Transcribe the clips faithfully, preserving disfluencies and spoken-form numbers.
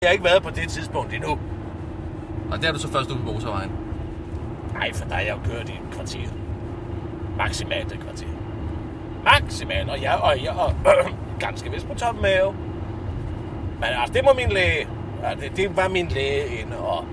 Jeg har ikke været på det tidspunkt endnu. Og der er du så først ude på motorvejen? Nej, for der er jeg jo kørt i et kvarter. Maksimalt et kvarter. Maksimalt, og jeg og jeg og øh, ganske vist på toppen mave. Men altså, det må min læge. Ja, det, det var min læge inde og...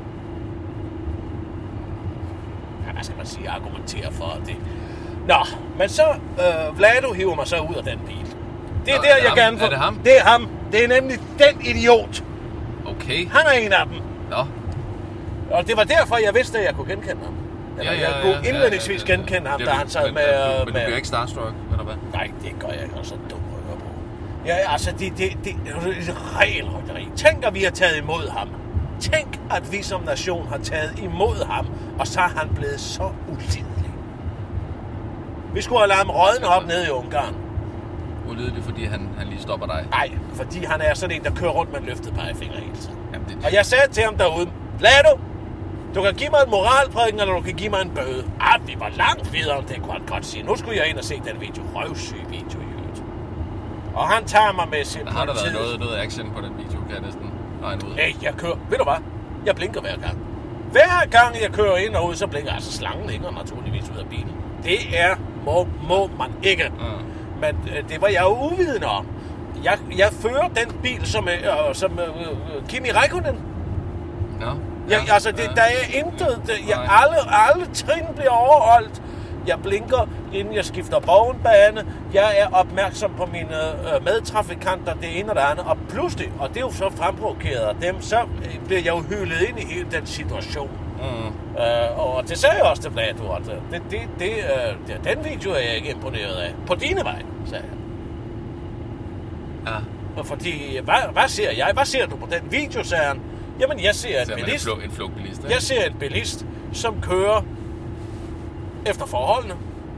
Ja, hvad skal man sige? Argumentere for det. Nå, men så... Øh, Vlado hiver mig så ud af den bil. Det er Nå, der, er det jeg ham? gerne får... Er det ham? Det er ham. Det er nemlig den idiot. Okay. Han er en af dem. Nå. Og det var derfor, jeg vidste, at jeg kunne genkende ham. Eller Ja, ja, jeg kunne ja, indledningsvis ja, ja, ja. genkende ham, Det da er han du- sad men, med... Men, øh, men du med bliver ikke starstruck, eller hvad? Nej, det gør jeg ikke. Jeg er så dum at høre på. Ja, altså, det, det, det, det er et regelrytteri. Tænk, at vi har taget imod ham. Tænk, at vi som nation har taget imod ham, og så er han blevet så ulidelig. Vi skulle have ladet ham rådne op nede i Ungarn. Ulidelig, fordi han, han lige stopper dig. Nej, fordi han er sådan en, der kører rundt med en løftet pegefinger hele tiden. Jamen, det... Og jeg sagde til ham derude, Vlado, du kan give mig en moralprædiken, eller du kan give mig en bøde. Ah, vi var langt videre, det kunne han godt sige. Nu skulle jeg ind og se den video. Røvsyg video i øvrigt. Og han tager mig med sin Der har der været politiet. noget, noget action på den video, kan jeg næsten regne ud. Hey, jeg kører. Ved du hvad? Jeg blinker hver gang. Hver gang jeg kører ind og ud, så blinker altså slangen længere naturligvis ud af bilen. Det er, må, må man ikke. Ja. Men øh, det var jeg jo uvidende om. Jeg, jeg fører den bil som, øh, som øh, Kimi Räikkönen. Nå. Jeg, Ja, altså, det, ja. der er intet. Det, jeg, Nej. alle, alle trin bliver overholdt. Jeg blinker, inden jeg skifter vognbane. Jeg er opmærksom på mine øh, medtrafikanter, det ene og det andet. Og pludselig, og det er jo så fremprovokeret af dem, så øh, bliver jeg jo hyldet ind i hele den situation. Mm. Øh, og det sagde jeg også til Vlado, at øh, det, det, det, øh, det, den video er jeg ikke imponeret af. På dine vej, sagde jeg. Ja. Og fordi, hvad, hvad ser jeg? Hvad ser du på den video, sagde han? Jamen, jeg ser en Så er man en, bilist. flug, en flugtbilist, ikke? Jeg ser en bilist, som kører efter forholdene.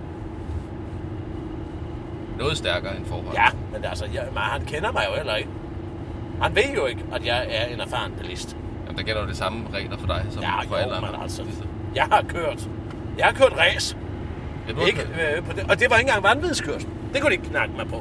Noget stærkere end forhold. Ja, men altså, jeg, men han kender mig jo heller ikke. Han ved jo ikke, at jeg er en erfaren bilist. Jamen, der gælder jo det samme regler for dig, som Ja, for jo, alle andre. men altså, jeg har kørt. Jeg har kørt race. Ja, du har Ikke, kørt. øh, på det, og det var ikke engang vanvidskørsel. Det kunne de ikke knakke mig på.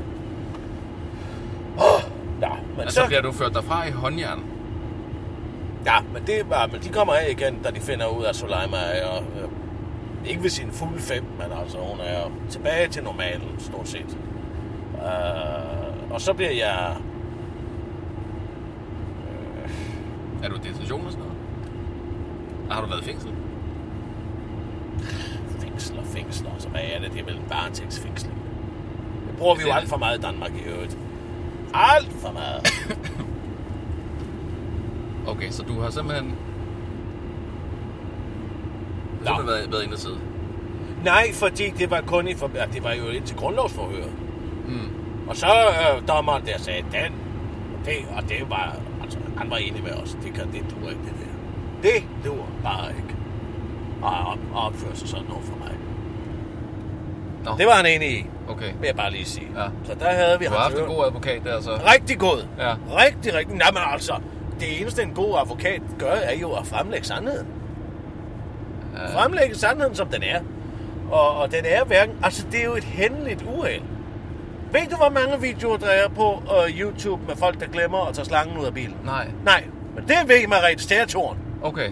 Oh, ja, men Og så... så bliver du ført derfra i håndjern. Ja, men, det var, men de kommer af igen, da de finder ud af, at Soleima er øh, ikke ved sin fulde fem, men altså hun er tilbage til normalen, stort set. Øh, og så bliver jeg... Øh, Er du i detention og sådan noget? Og har du været i fængsel? fængsel og fængsel, og så hvad er det? Det er vel en varetægtsfængsling. Det bruger vi jo Det er alt det. for meget i Danmark i øvrigt. Alt for meget. Okay, så du har simpelthen... Du Nå. har simpelthen været, været inde og sidde. Nej, fordi det var kun i for... ja, det var jo ind til grundlovsforhøret. Mm. Og så øh, dommeren der sagde, den, det, og det var, altså, han var enig med os, det kan, det duer ikke, det der. Det duer bare ikke. Og op, opføre sig sådan over for mig. Nå. Det var han enig i, Okay. vil jeg bare lige sige. Ja. Så der havde vi Du har haft hans en øre. god advokat der, så... Rigtig god. Ja. Rigtig, rigtig. Nej, men altså, det eneste en god advokat gør, er jo at fremlægge sandheden. Ja. Fremlægge sandheden, som den er. Og, og den er hverken... Altså, det er jo et hændeligt uheld. Ved du, hvor mange videoer der er på uh, YouTube med folk, der glemmer at tage slangen ud af bilen? Nej. Nej, men det ved Merete Stærtoren. Okay.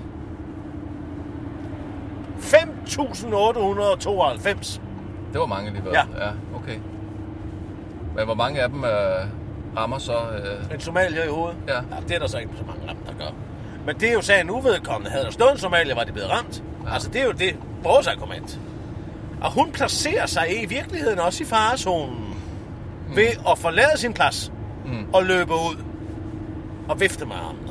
fem tusind otte hundrede og tooghalvfems. Det var mange alligevel. Ja. Ja, okay. Men hvor mange af dem øh, rammer så... Øh... En somalier i hovedet? Ja. Ja, det er der så ikke så mange af dem, der gør. Men det er jo sagen uvedkommende. Havde der stået en somalier, var de blevet ramt. Ja. Altså, det er jo det, vores argument. Og hun placerer sig i virkeligheden også i farezonen. Mm. Ved at forlade sin plads. Mm. Og løbe ud. Og vifte med armene.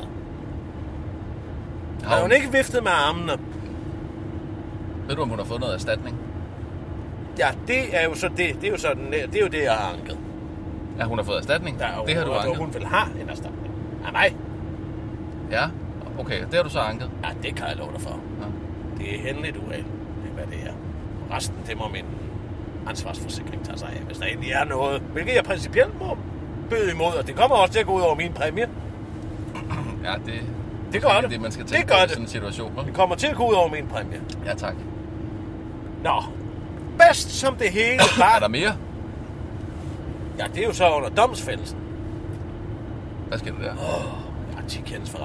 Har Havde hun ikke viftet med armene, Ved du, om hun har fået noget erstatning? ja, det er jo så det. Det er jo, sådan, det, er jo det, jeg har anket. Ja, hun har fået erstatning? Der, det har du og, anket? og hun vil have en erstatning. Af mig? Ja, okay. Det har du så anket? Ja, det kan jeg love dig for. Ja. Det er hændeligt uheld. Det er, hvad det er. Resten, det må min ansvarsforsikring tage sig af, hvis der egentlig er noget. Hvilket jeg principielt må bøde imod, og det kommer også til at gå ud over min præmie. Ja, det, Det gør det. det, man skal Det tænke gør på i det. sådan en situation. Det Hva'? kommer til at gå ud over min præmie. Ja, tak. Nå, bedst som det hele var... Er der mere? Ja, det er jo så under domsfældelsen. Hvad skal du der? Ja, ti kendes for